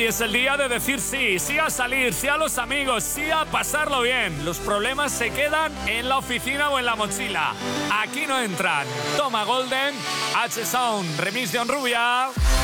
es el día de decir sí, sí a salir, sí a los amigos, sí a pasarlo bien. Los problemas se quedan en la oficina o en la mochila. Aquí no entran. Toma Golden, H-Sound, remix de Onrubia.